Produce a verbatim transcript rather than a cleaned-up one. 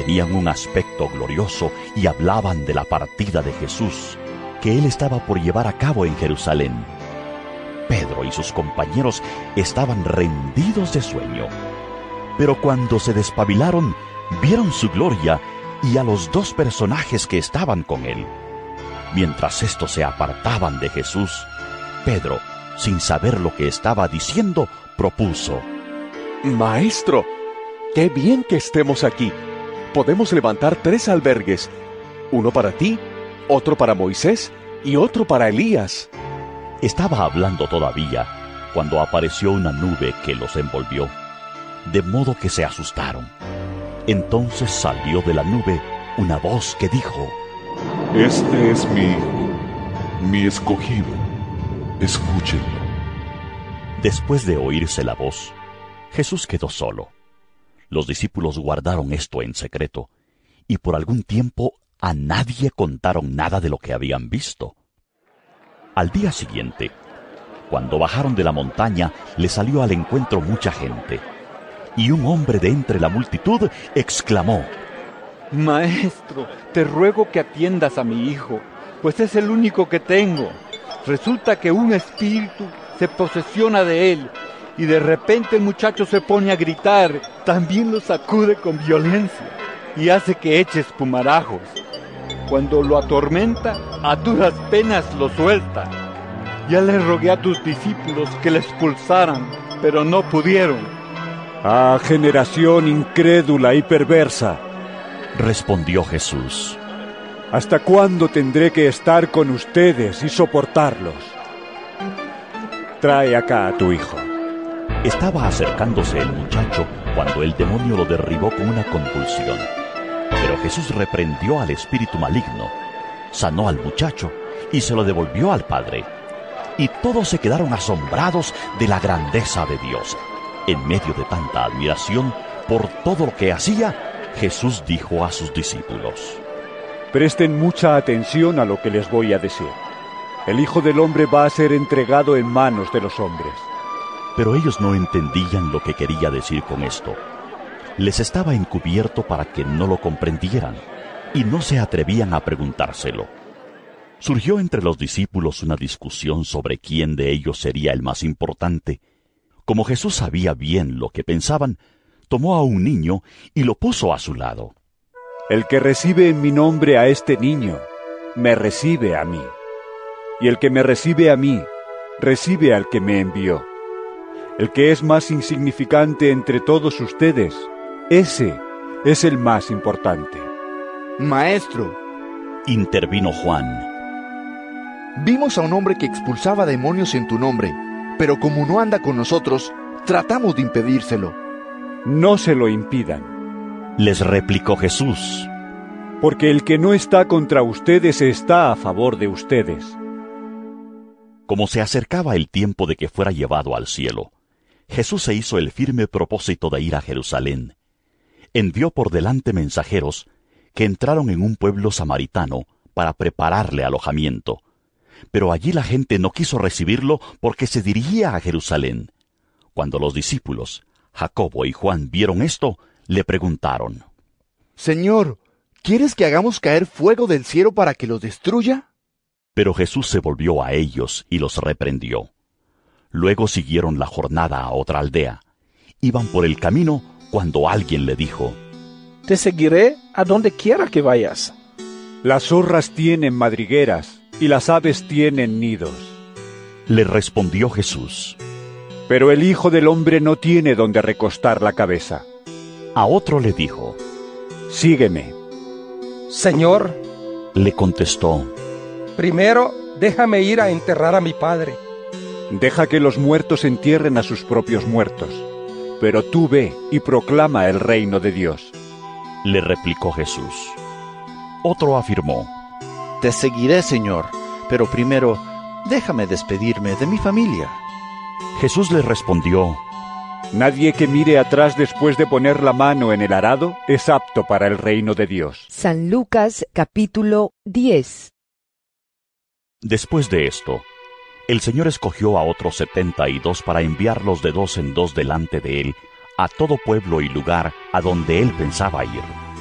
tenían un aspecto glorioso y hablaban de la partida de Jesús, que él estaba por llevar a cabo en Jerusalén. Pedro y sus compañeros estaban rendidos de sueño, pero cuando se despabilaron, vieron su gloria y a los dos personajes que estaban con él. Mientras estos se apartaban de Jesús, Pedro, sin saber lo que estaba diciendo, propuso: Maestro, qué bien que estemos aquí. Podemos levantar tres albergues, uno para ti, otro para Moisés y otro para Elías. Estaba hablando todavía cuando apareció una nube que los envolvió, de modo que se asustaron. Entonces salió de la nube una voz que dijo: Este es mi hijo, mi escogido. Escúchenlo. Después de oírse la voz, Jesús quedó solo. Los discípulos guardaron esto en secreto, y por algún tiempo a nadie contaron nada de lo que habían visto. Al día siguiente, cuando bajaron de la montaña, le salió al encuentro mucha gente, y un hombre de entre la multitud exclamó: Maestro, te ruego que atiendas a mi hijo, pues es el único que tengo. Resulta que un espíritu se posesiona de él, y de repente el muchacho se pone a gritar, también lo sacude con violencia, y hace que eche espumarajos. Cuando lo atormenta, a duras penas lo suelta. Ya le rogué a tus discípulos que le expulsaran, pero no pudieron. ¡Ah, generación incrédula y perversa! Respondió Jesús: ¿Hasta cuándo tendré que estar con ustedes y soportarlos? Trae acá a tu hijo. Estaba acercándose el muchacho cuando el demonio lo derribó con una convulsión. Pero Jesús reprendió al espíritu maligno, sanó al muchacho y se lo devolvió al padre. Y todos se quedaron asombrados de la grandeza de Dios. En medio de tanta admiración por todo lo que hacía, Jesús dijo a sus discípulos: Presten mucha atención a lo que les voy a decir. El Hijo del Hombre va a ser entregado en manos de los hombres. Pero ellos no entendían lo que quería decir con esto. Les estaba encubierto para que no lo comprendieran, y no se atrevían a preguntárselo. Surgió entre los discípulos una discusión sobre quién de ellos sería el más importante. Como Jesús sabía bien lo que pensaban, tomó a un niño y lo puso a su lado. El que recibe en mi nombre a este niño, me recibe a mí. Y el que me recibe a mí, recibe al que me envió. El que es más insignificante entre todos ustedes, ese es el más importante. Maestro, intervino Juan, vimos a un hombre que expulsaba demonios en tu nombre, pero como no anda con nosotros, tratamos de impedírselo. No se lo impidan, les replicó Jesús, porque el que no está contra ustedes está a favor de ustedes. Como se acercaba el tiempo de que fuera llevado al cielo, Jesús se hizo el firme propósito de ir a Jerusalén. Envió por delante mensajeros que entraron en un pueblo samaritano para prepararle alojamiento. Pero allí la gente no quiso recibirlo porque se dirigía a Jerusalén. Cuando los discípulos, Jacobo y Juan, vieron esto, le preguntaron: Señor, ¿quieres que hagamos caer fuego del cielo para que los destruya? Pero Jesús se volvió a ellos y los reprendió. Luego siguieron la jornada a otra aldea. Iban por el camino cuando alguien le dijo: Te seguiré a donde quiera que vayas. Las zorras tienen madrigueras y las aves tienen nidos. Le respondió Jesús: Pero el Hijo del Hombre no tiene donde recostar la cabeza. A otro le dijo: Sígueme. Señor, le contestó, primero déjame ir a enterrar a mi padre. Deja que los muertos entierren a sus propios muertos, pero tú ve y proclama el reino de Dios. Le replicó Jesús. Otro afirmó: Te seguiré, Señor, pero primero déjame despedirme de mi familia. Jesús le respondió: Nadie que mire atrás después de poner la mano en el arado es apto para el reino de Dios. San Lucas capítulo diez. Después de esto, el Señor escogió a otros setenta y dos para enviarlos de dos en dos delante de él a todo pueblo y lugar a donde él pensaba ir.